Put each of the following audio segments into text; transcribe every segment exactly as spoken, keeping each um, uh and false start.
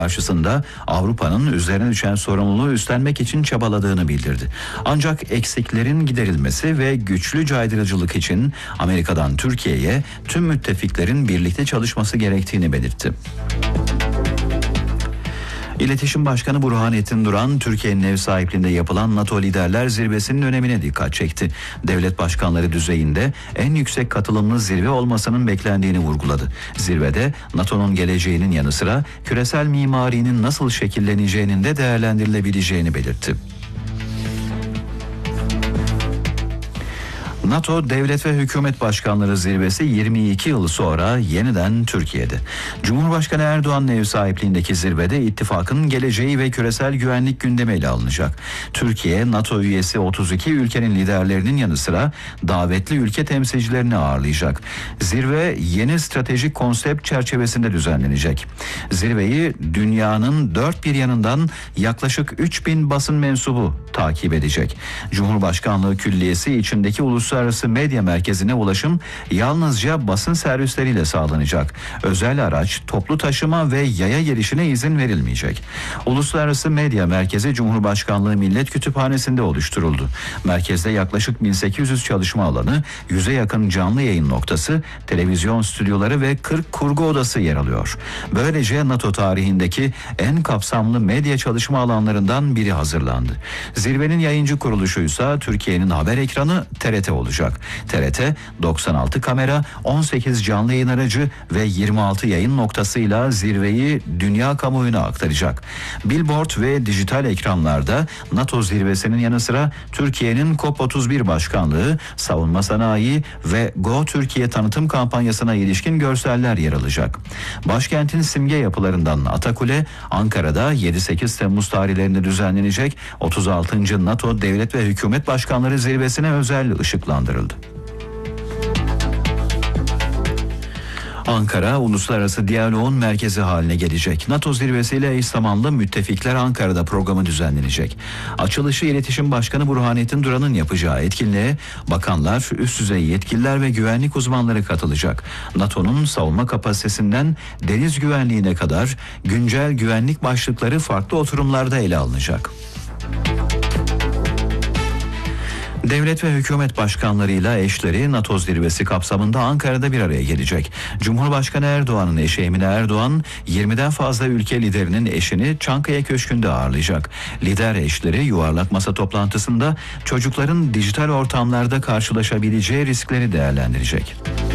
karşısında Avrupa'nın üzerine düşen sorumluluğu üstlenmek için çabaladığını bildirdi. Ancak eksiklerin giderilmesi ve güçlü caydırıcılık için Amerika'dan Türkiye'ye tüm müttefiklerin birlikte çalışması gerektiğini belirtti. İletişim Başkanı Burhanettin Duran, Türkiye'nin ev sahipliğinde yapılan NATO Liderler Zirvesi'nin önemine dikkat çekti. Devlet başkanları düzeyinde en yüksek katılımlı zirve olmasının beklendiğini vurguladı. Zirvede NATO'nun geleceğinin yanı sıra küresel mimarinin nasıl şekilleneceğinin de değerlendirilebileceğini belirtti. NATO Devlet ve Hükümet Başkanları Zirvesi yirmi iki yıl sonra yeniden Türkiye'de. Cumhurbaşkanı Erdoğan'ın ev sahipliğindeki zirvede ittifakın geleceği ve küresel güvenlik gündemi ele alınacak. Türkiye, NATO üyesi otuz iki ülkenin liderlerinin yanı sıra davetli ülke temsilcilerini ağırlayacak. Zirve yeni stratejik konsept çerçevesinde düzenlenecek. Zirveyi dünyanın dört bir yanından yaklaşık üç bin basın mensubu takip edecek. Cumhurbaşkanlığı Külliyesi içindeki uluslararası medya merkezine ulaşım yalnızca basın servisleriyle sağlanacak. Özel araç, toplu taşıma ve yaya gelişine izin verilmeyecek. Uluslararası Medya Merkezi Cumhurbaşkanlığı Millet Kütüphanesi'nde oluşturuldu. Merkezde yaklaşık bin sekiz yüz çalışma alanı, yüze yakın canlı yayın noktası, televizyon stüdyoları ve kırk kurgu odası yer alıyor. Böylece NATO tarihindeki en kapsamlı medya çalışma alanlarından biri hazırlandı. Zirvenin yayıncı kuruluşuysa Türkiye'nin haber ekranı T R T olacak. T R T doksan altı kamera, on sekiz canlı yayın aracı ve yirmi altı yayın noktasıyla zirveyi dünya kamuoyuna aktaracak. Billboard ve dijital ekranlarda NATO zirvesinin yanı sıra Türkiye'nin COP otuz bir başkanlığı, savunma sanayi ve Go Türkiye tanıtım kampanyasına ilişkin görseller yer alacak. Başkentin simge yapılarından Atakule, Ankara'da yedi sekiz Temmuz tarihlerinde düzenlenecek otuz altıncı NATO Devlet ve Hükümet Başkanları Zirvesi'ne özel ışıklandırıldı. Ankara, uluslararası diyaloğun merkezi haline gelecek. NATO zirvesiyle eş zamanlı Müttefikler Ankara'da programı düzenlenecek. Açılışı İletişim Başkanı Burhanettin Duran'ın yapacağı etkinliğe bakanlar, üst düzey yetkililer ve güvenlik uzmanları katılacak. NATO'nun savunma kapasitesinden deniz güvenliğine kadar güncel güvenlik başlıkları farklı oturumlarda ele alınacak. Devlet ve hükümet başkanlarıyla eşleri NATO zirvesi kapsamında Ankara'da bir araya gelecek. Cumhurbaşkanı Erdoğan'ın eşi Emine Erdoğan, yirmiden fazla ülke liderinin eşini Çankaya Köşkü'nde ağırlayacak. Lider eşleri yuvarlak masa toplantısında çocukların dijital ortamlarda karşılaşabileceği riskleri değerlendirecek.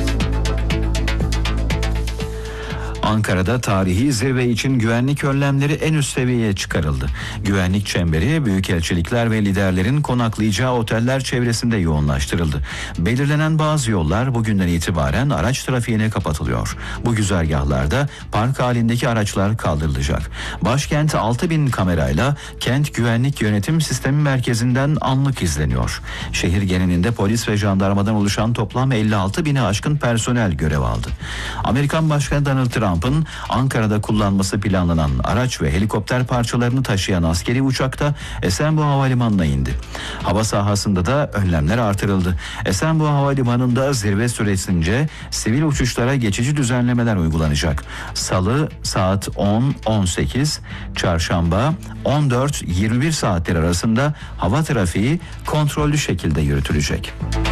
Ankara'da tarihi zirve için güvenlik önlemleri en üst seviyeye çıkarıldı. Güvenlik çemberi, büyükelçilikler ve liderlerin konaklayacağı oteller çevresinde yoğunlaştırıldı. Belirlenen bazı yollar bugünden itibaren araç trafiğine kapatılıyor. Bu güzergahlarda park halindeki araçlar kaldırılacak. Başkent altı bin kamerayla Kent Güvenlik Yönetim Sistemi merkezinden anlık izleniyor. Şehir genelinde polis ve jandarmadan oluşan toplam elli altı bini aşkın personel görev aldı. Amerikan Başkanı Donald Trump Trump'ın Ankara'da kullanması planlanan araç ve helikopter parçalarını taşıyan askeri uçakta Esenboğa Havalimanı'na indi. Hava sahasında da önlemler artırıldı. Esenboğa Havalimanı'nda zirve süresince sivil uçuşlara geçici düzenlemeler uygulanacak. Salı saat on on sekiz, çarşamba on dört yirmi bir saatler arasında hava trafiği kontrollü şekilde yürütülecek.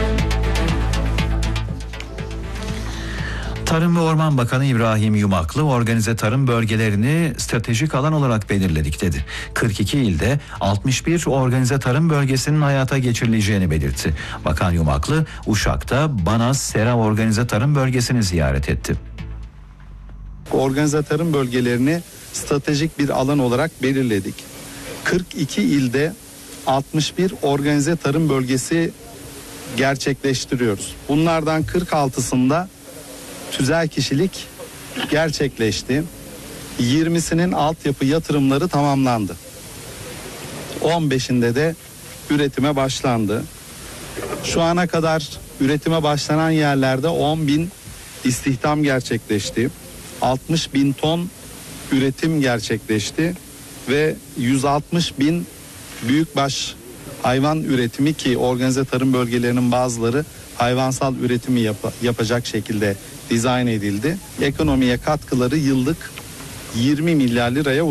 Tarım ve Orman Bakanı İbrahim Yumaklı, organize tarım bölgelerini stratejik alan olarak belirledik dedi. kırk iki ilde altmış bir organize tarım bölgesinin hayata geçirileceğini belirtti. Bakan Yumaklı, Uşak'ta Banaz Sera Organize Tarım Bölgesi'ni ziyaret etti. Organize tarım bölgelerini stratejik bir alan olarak belirledik. kırk iki ilde altmış bir organize tarım bölgesi gerçekleştiriyoruz. Bunlardan kırk altısında tüzel kişilik gerçekleşti. yirmisinin altyapı yatırımları tamamlandı. on beşinde de üretime başlandı. Şu ana kadar üretime başlanan yerlerde on bin istihdam gerçekleşti. altmış bin ton üretim gerçekleşti ve yüz altmış bin büyükbaş hayvan üretimi, ki organize tarım bölgelerinin bazıları hayvansal üretimi yap- yapacak şekilde dizayn edildi. Ekonomiye katkıları yıllık yirmi milyar liraya